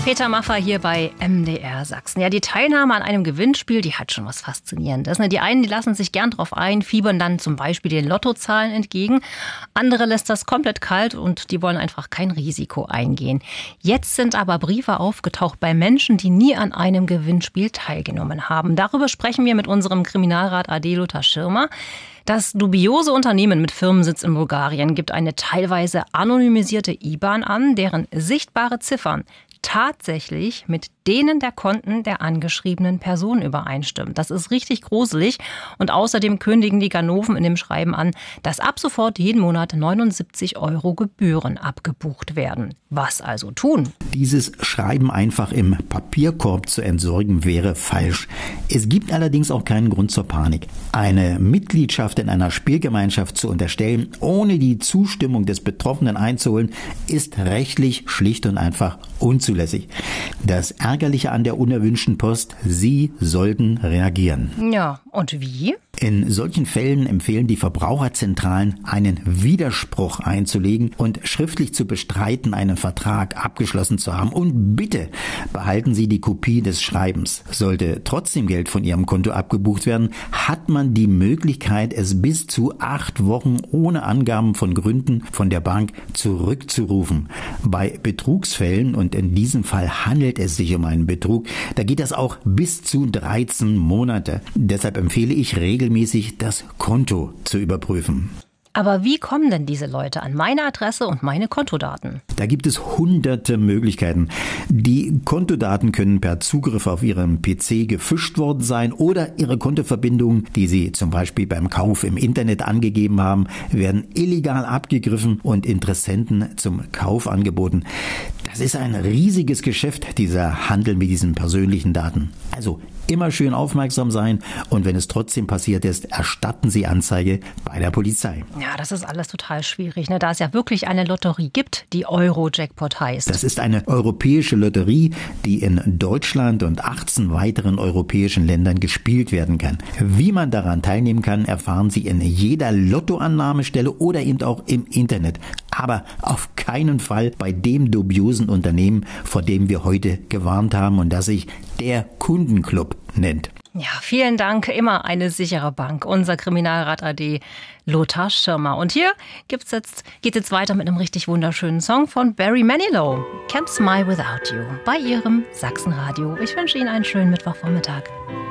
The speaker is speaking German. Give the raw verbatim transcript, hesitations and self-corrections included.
Peter Maffay hier bei M D R Sachsen. Ja, die Teilnahme an einem Gewinnspiel, die hat schon was Faszinierendes. Die einen, die lassen sich gern drauf ein, fiebern dann zum Beispiel den Lottozahlen entgegen. Andere lässt das komplett kalt und die wollen einfach kein Risiko eingehen. Jetzt sind aber Briefe aufgetaucht bei Menschen, die nie an einem Gewinnspiel teilgenommen haben. Darüber sprechen wir mit unserem Kriminalrat A D Lothar Schirmer. Das dubiose Unternehmen mit Firmensitz in Bulgarien gibt eine teilweise anonymisierte I B A N an, deren sichtbare Ziffern tatsächlich mit denen der Konten der angeschriebenen Person übereinstimmt. Das ist richtig gruselig. Und außerdem kündigen die Ganoven in dem Schreiben an, dass ab sofort jeden Monat neunundsiebzig Euro Gebühren abgebucht werden. Was also tun? Dieses Schreiben einfach im Papierkorb zu entsorgen wäre falsch. Es gibt allerdings auch keinen Grund zur Panik. Eine Mitgliedschaft in einer Spielgemeinschaft zu unterstellen, ohne die Zustimmung des Betroffenen einzuholen, ist rechtlich schlicht und einfach unzulässig. Das Ärgerliche an der unerwünschten Post: Sie sollten reagieren. Ja, und wie? In solchen Fällen empfehlen die Verbraucherzentralen, einen Widerspruch einzulegen und schriftlich zu bestreiten, einen Vertrag abgeschlossen zu haben. Und bitte behalten Sie die Kopie des Schreibens. Sollte trotzdem Geld von Ihrem Konto abgebucht werden, hat man die Möglichkeit, es bis zu acht Wochen ohne Angaben von Gründen von der Bank zurückzurufen. Bei Betrugsfällen, und in diesem Fall handelt es sich um einen Betrug, da geht das auch bis zu dreizehn Monate. Deshalb empfehle ich regelmäßig, das Konto zu überprüfen. Aber wie kommen denn diese Leute an meine Adresse und meine Kontodaten? Da gibt es hunderte Möglichkeiten. Die Kontodaten können per Zugriff auf Ihrem P C gefischt worden sein oder Ihre Kontoverbindungen, die Sie zum Beispiel beim Kauf im Internet angegeben haben, werden illegal abgegriffen und Interessenten zum Kauf angeboten. Das ist ein riesiges Geschäft, dieser Handel mit diesen persönlichen Daten. Also immer schön aufmerksam sein, und wenn es trotzdem passiert ist, erstatten Sie Anzeige bei der Polizei. Ja, das ist alles total schwierig, ne? Da es ja wirklich eine Lotterie gibt, die Euro-Jackpot heißt. Das ist eine europäische Lotterie, die in Deutschland und achtzehn weiteren europäischen Ländern gespielt werden kann. Wie man daran teilnehmen kann, erfahren Sie in jeder Lottoannahmestelle oder eben auch im Internet. Aber auf keinen Fall bei dem dubiosen Unternehmen, vor dem wir heute gewarnt haben und das sich der Kundenclub nennt. Ja, vielen Dank. Immer eine sichere Bank. Unser Kriminalrat A D Lothar Schirmer. Und hier gibt's jetzt, geht jetzt weiter mit einem richtig wunderschönen Song von Barry Manilow. Can't Smile Without You bei Ihrem Sachsenradio. Ich wünsche Ihnen einen schönen Mittwochvormittag.